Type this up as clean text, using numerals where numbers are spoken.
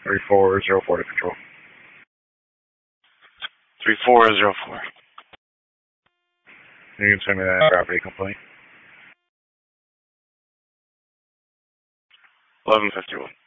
3404 to control. 3404. You can send me that property complaint. 1151.